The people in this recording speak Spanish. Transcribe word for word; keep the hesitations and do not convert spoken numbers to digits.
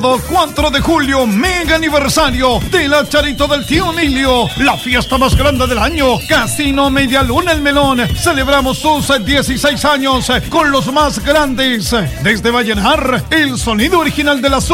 cuatro de julio, mega aniversario de la Charito del Tío Emilio, la fiesta más grande del año. Casino Media Luna El Melón. Celebramos sus dieciséis años con los más grandes. Desde Vallenar, el sonido original de la